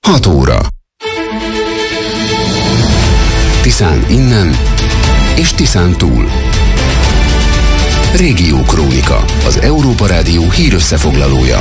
6 óra. Tiszán innen és Tiszán túl. Régiókrónika, az Európa Rádió hírösszefoglalója.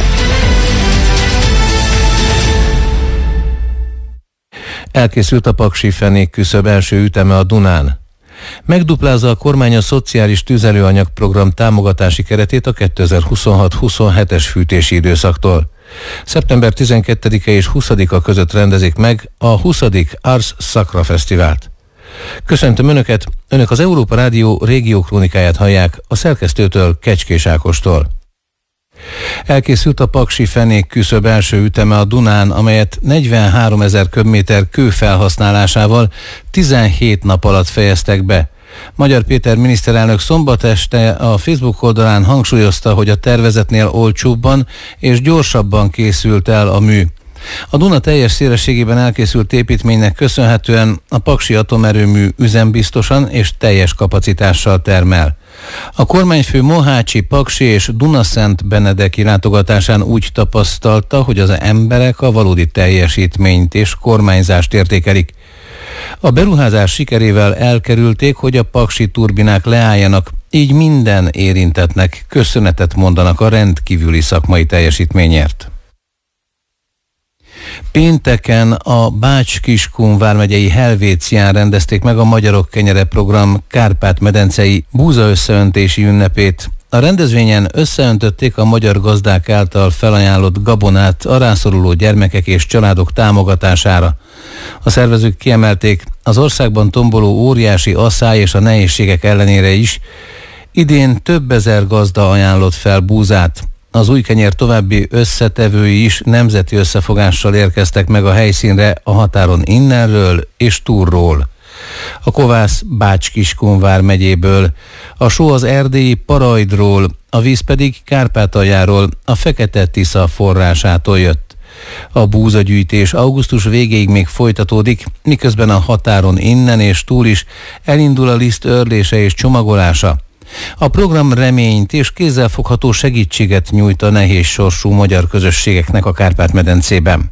Elkészült a paksi fenékküszöb első üteme a Dunán. Megduplázza a kormány a szociális tüzelőanyagprogram támogatási keretét a 2026-27-es fűtési időszaktól. Szeptember 12-e és 20-a között rendezik meg a 20. Ars Sacra Fesztivált. Köszöntöm Önöket, Önök az Európa Rádió régiókrónikáját hallják a szerkesztőtől, Kecskés Ákostól. Elkészült a paksi fenékküszöb első üteme a Dunán, amelyet 43 000 köbméter kő felhasználásával 17 nap alatt fejeztek be. Magyar Péter miniszterelnök szombat este a Facebook oldalán hangsúlyozta, hogy a tervezetnél olcsóbban és gyorsabban készült el a mű. A Duna teljes szélességében elkészült építménynek köszönhetően a paksi atomerőmű üzembiztosan és teljes kapacitással termel. A kormányfő Mohácsi, Paksi és Dunaszent Benedeki látogatásán úgy tapasztalta, hogy az emberek a valódi teljesítményt és kormányzást értékelik. A beruházás sikerével elkerülték, hogy a paksi turbinák leálljanak, így minden érintettnek köszönetet mondanak a rendkívüli szakmai teljesítményért. Pénteken a Bács-Kiskun vármegyei Helvécián rendezték meg a Magyarok Kenyere Program Kárpát-medencei búzaösszeöntési ünnepét. A rendezvényen összeöntötték a magyar gazdák által felajánlott gabonát a rászoruló gyermekek és családok támogatására. A szervezők kiemelték, az országban tomboló óriási asszály és a nehézségek ellenére is idén több ezer gazda ajánlott fel búzát. Az új kenyer további összetevői is nemzeti összefogással érkeztek meg a helyszínre a határon innenről és túlról. A kovász Bács-Kiskun vármegyéből, a só az erdélyi Parajdról, a víz pedig Kárpátaljáról, a Fekete-Tisza forrásától jött. A búzagyűjtés augusztus végéig még folytatódik, miközben a határon innen és túl is elindul a liszt őrlése és csomagolása. A program reményt és kézzelfogható segítséget nyújt a nehéz sorsú magyar közösségeknek a Kárpát-medencében.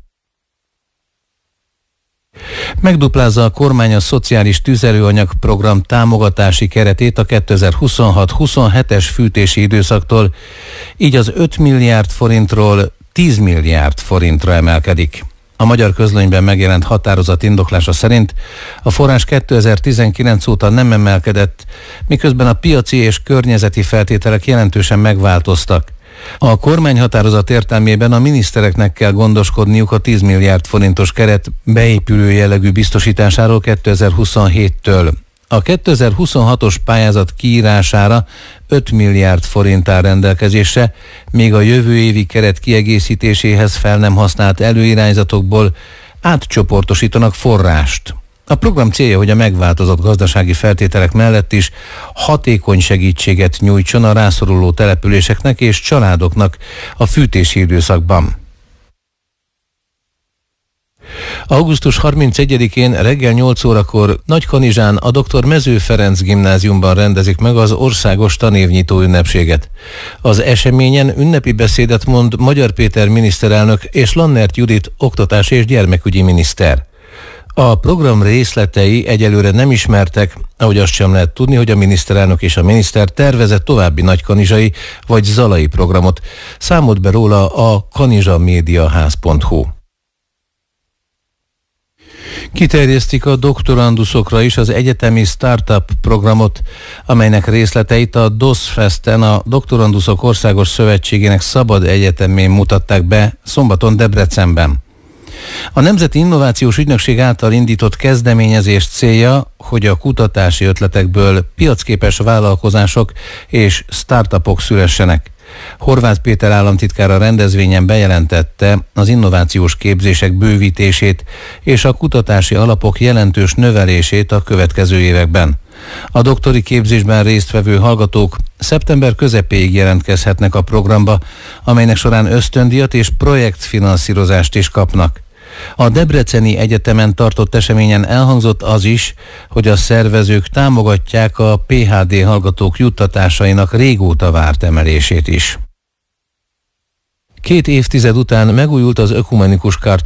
Megduplázza a kormány a szociális tüzelőanyagprogram támogatási keretét a 2026-27-es fűtési időszaktól, így az 5 milliárd forintról 10 milliárd forintra emelkedik. A Magyar Közlönyben megjelent határozat indoklása szerint a forrás 2019 óta nem emelkedett, miközben a piaci és környezeti feltételek jelentősen megváltoztak. A kormányhatározat értelmében a minisztereknek kell gondoskodniuk a 10 milliárd forintos keret beépülő jellegű biztosításáról 2027-től. A 2026-os pályázat kiírására 5 milliárd forint áll rendelkezésre, míg a jövő évi keret kiegészítéséhez fel nem használt előirányzatokból átcsoportosítanak forrást. A program célja, hogy a megváltozott gazdasági feltételek mellett is hatékony segítséget nyújtson a rászoruló településeknek és családoknak a fűtési időszakban. Augusztus 31-én reggel 8 órakor Nagykanizsán a Dr. Mező Ferenc gimnáziumban rendezik meg az országos tanévnyitó ünnepséget. Az eseményen ünnepi beszédet mond Magyar Péter miniszterelnök és Lannert Judit oktatási és gyermekügyi miniszter. A program részletei egyelőre nem ismertek, ahogy azt sem lehet tudni, hogy a miniszterelnök és a miniszter tervezett további nagykanizsai vagy zalai programot. Számolt be róla a kanizsamediaház.hu. Kiterjesztik a doktoranduszokra is az egyetemi startup programot, amelynek részleteit a DOSZ-festen a Doktoranduszok Országos Szövetségének szabad egyetemén mutatták be szombaton Debrecenben. A Nemzeti Innovációs Ügynökség által indított kezdeményezés célja, hogy a kutatási ötletekből piacképes vállalkozások és startupok szülessenek. Horváth Péter államtitkár a rendezvényen bejelentette az innovációs képzések bővítését és a kutatási alapok jelentős növelését a következő években. A doktori képzésben résztvevő hallgatók szeptember közepéig jelentkezhetnek a programba, amelynek során ösztöndíjat és projektfinanszírozást is kapnak. A Debreceni Egyetemen tartott eseményen elhangzott az is, hogy a szervezők támogatják a PhD hallgatók juttatásainak régóta várt emelését is. 2 évtized után megújult az Ökumenikus Charta,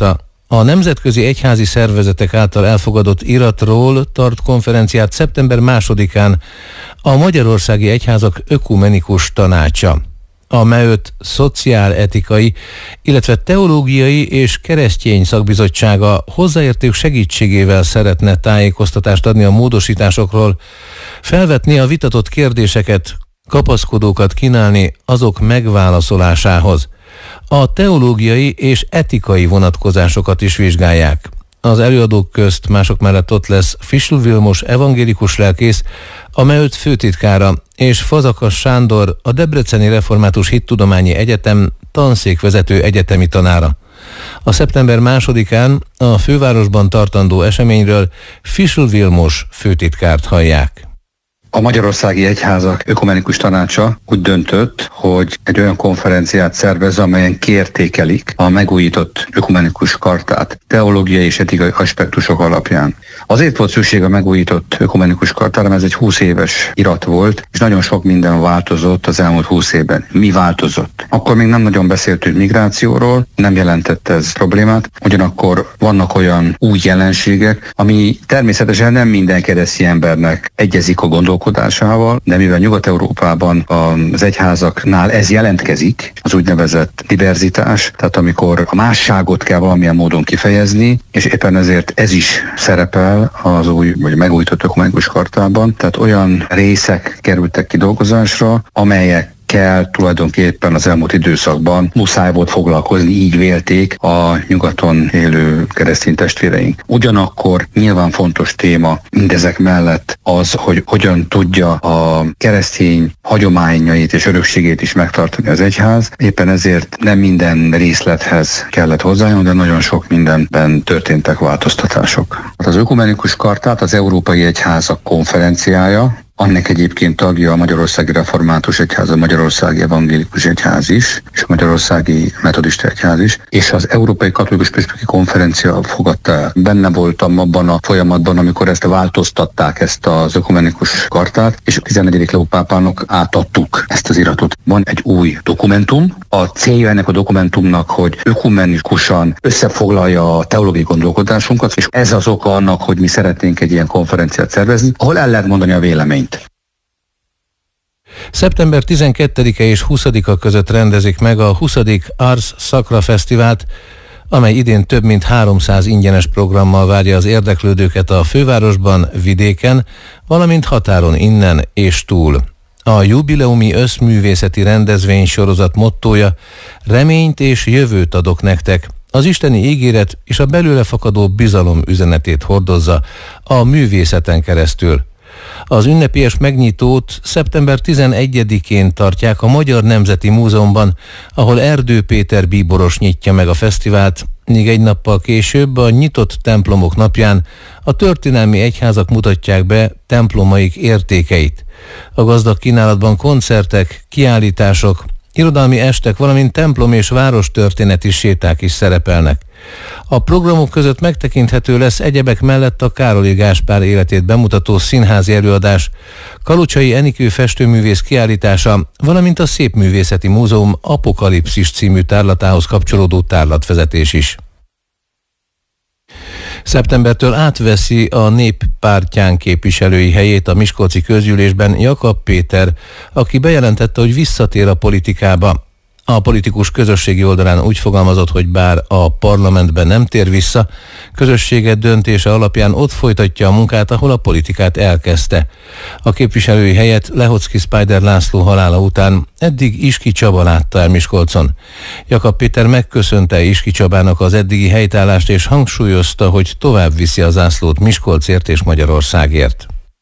A nemzetközi egyházi szervezetek által elfogadott iratról tart konferenciát szeptember 2-án a Magyarországi Egyházak Ökumenikus Tanácsa. A MEÖT szociáletikai, illetve teológiai és keresztény szakbizottsága hozzáértők segítségével szeretne tájékoztatást adni a módosításokról, felvetni a vitatott kérdéseket, kapaszkodókat kínálni azok megválaszolásához. A teológiai és etikai vonatkozásokat is vizsgálják. Az előadók közt mások mellett ott lesz Fischl Vilmos evangélikus lelkész, a MEÖT főtitkára, és Fazakas Sándor, a Debreceni Református Hittudományi Egyetem tanszékvezető egyetemi tanára. A szeptember 2-án a fővárosban tartandó eseményről Fischl Vilmos főtitkárt hallják. A Magyarországi Egyházak Ökumenikus Tanácsa úgy döntött, hogy egy olyan konferenciát szervez, amelyen kiértékelik a megújított ökumenikus kartát teológiai és etikai aspektusok alapján. Azért volt szükség a megújított ökumenikus kartára, mert ez egy 20 éves irat volt, és nagyon sok minden változott az elmúlt 20 évben. Mi változott? Akkor még nem nagyon beszéltünk migrációról, nem jelentette ez problémát, ugyanakkor vannak olyan új jelenségek, ami természetesen nem minden keresztény embernek egyezik a gondolkodásával, de mivel Nyugat-Európában az egyházaknál ez jelentkezik, az úgynevezett diverzitás, tehát amikor a másságot kell valamilyen módon kifejezni, és éppen ezért ez is szerepel az új, vagy megújított ökumenikus kartában, tehát olyan részek kerültek kidolgozásra, amelyekkel tulajdonképpen az elmúlt időszakban muszáj volt foglalkozni, így vélték a nyugaton élő keresztény testvéreink. Ugyanakkor nyilván fontos téma mindezek mellett az, hogy hogyan tudja a keresztény hagyományait és örökségét is megtartani az egyház. Éppen ezért nem minden részlethez kellett hozzájönni, de nagyon sok mindenben történtek változtatások. Az ökumenikus kartát az Európai Egyházak konferenciája, annak egyébként tagja a Magyarországi Református Egyház, a Magyarországi Evangélikus Egyház is, és a Magyarországi Metodista Egyház is, és az Európai Katolikus Püspöki Konferencia fogadta el. Benne voltam abban a folyamatban, amikor ezt változtatták, ezt az ökumenikus kartát, és a 14. Leó pápának átadtuk ezt az iratot. Van egy új dokumentum. A célja ennek a dokumentumnak, hogy ökumenikusan összefoglalja a teológiai gondolkodásunkat, és ez az oka annak, hogy mi szeretnénk egy ilyen konferenciát szervezni, ahol el lehet mondani a véleményt. Szeptember 12-e és 20-a között rendezik meg a 20. Ars Sacra Fesztivált, amely idén több mint 300 ingyenes programmal várja az érdeklődőket a fővárosban, vidéken, valamint határon innen és túl. A jubileumi összművészeti rendezvény sorozat mottója: reményt és jövőt adok nektek. Az isteni ígéret és a belőle fakadó bizalom üzenetét hordozza a művészeten keresztül. Az ünnepélyes megnyitót szeptember 11-én tartják a Magyar Nemzeti Múzeumban, ahol Erdő Péter bíboros nyitja meg a fesztivált, míg egy nappal később, a nyitott templomok napján a történelmi egyházak mutatják be templomaik értékeit. A gazdag kínálatban koncertek, kiállítások, irodalmi estek, valamint templom és várostörténeti séták is szerepelnek. A programok között megtekinthető lesz egyebek mellett a Károli Gáspár életét bemutató színházi előadás, Kalucsai Enikő festőművész kiállítása, valamint a Szépművészeti Múzeum Apokalipszis című tárlatához kapcsolódó tárlatvezetés is. Szeptembertől átveszi a Néppártyán képviselői helyét a miskolci közgyűlésben Jakab Péter, aki bejelentette, hogy visszatér a politikába. A politikus közösségi oldalán úgy fogalmazott, hogy bár a parlamentben nem tér vissza, közössége döntése alapján ott folytatja a munkát, ahol a politikát elkezdte. A képviselői helyet Lehocki Spider László halála után eddig Iski Csaba látta el Miskolcon. Jakab Péter megköszönte Iski Csabának az eddigi helytállást, és hangsúlyozta, hogy tovább viszi a zászlót Miskolcért és Magyarországért.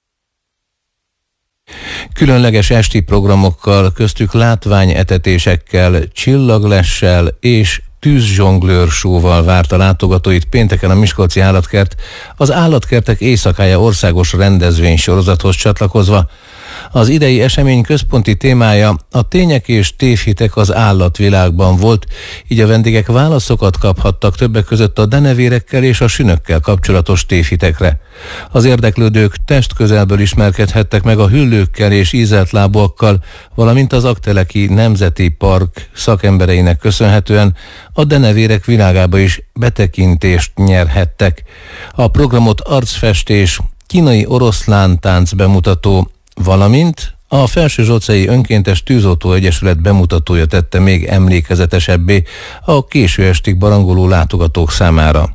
Különleges esti programokkal, köztük látványetetésekkel, csillaglessel és tűzzsonglőr-show-val várta látogatóit pénteken a Miskolci Állatkert, az Állatkertek éjszakája országos rendezvénysorozathoz csatlakozva. Az idei esemény központi témája a tények és tévhitek az állatvilágban volt, így a vendégek válaszokat kaphattak többek között a denevérekkel és a sünökkel kapcsolatos tévhitekre. Az érdeklődők testközelből ismerkedhettek meg a hüllőkkel és ízeltlábúakkal, valamint az Aggteleki Nemzeti Park szakembereinek köszönhetően a denevérek világába is betekintést nyerhettek. A programot arcfestés, kínai oroszlántánc bemutató, valamint a Felső-Zsocai Önkéntes Tűzoltó Egyesület bemutatója tette még emlékezetesebbé a késő estig barangoló látogatók számára.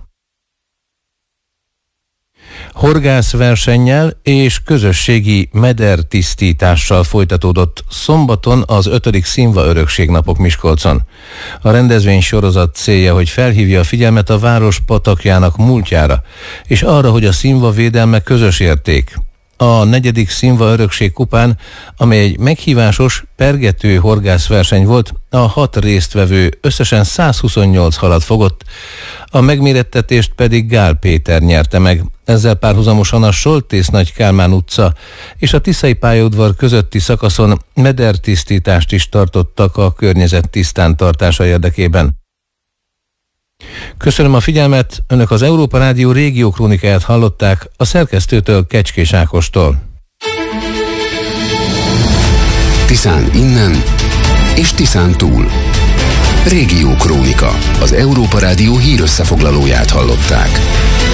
Horgászversennyel és közösségi medertisztítással folytatódott szombaton az 5. Színva Örökségnapok Miskolcon. A rendezvény sorozat célja, hogy felhívja a figyelmet a város patakjának múltjára, és arra, hogy a színva védelme közös érték. A 4. Színva Örökség kupán, amely egy meghívásos, pergető horgászverseny volt, a 6 résztvevő összesen 128 halat fogott, a megmérettetést pedig Gál Péter nyerte meg. Ezzel párhuzamosan a Soltész-Nagy Kálmán utca és a Tiszai pályaudvar közötti szakaszon medertisztítást is tartottak a környezet tisztán tartása érdekében. Köszönöm a figyelmet, Önök az Európa Rádió régiókrónikáját hallották a szerkesztőtől, Kecskés Ákostól. Tiszán innen és Tiszán túl. Régiókrónika, az Európa Rádió hírösszefoglalóját hallották.